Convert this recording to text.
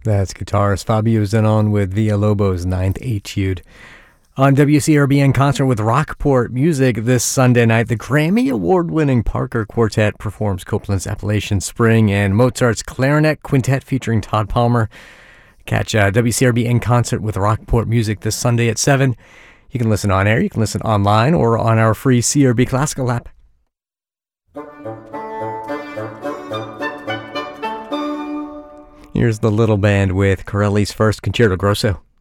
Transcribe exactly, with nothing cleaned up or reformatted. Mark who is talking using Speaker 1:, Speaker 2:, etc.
Speaker 1: That's guitarist Fabio Zenon with Villalobos' Ninth Etude. On W C R B in concert with Rockport Music this Sunday night, the Grammy Award-winning Parker Quartet performs Copland's Appalachian Spring and Mozart's Clarinet Quintet featuring Todd Palmer. Catch uh, W C R B in concert with Rockport Music this Sunday at seven. You can listen on air, you can listen online, or on our free C R B Classical app. Here's the Little Band with Corelli's first Concerto Grosso.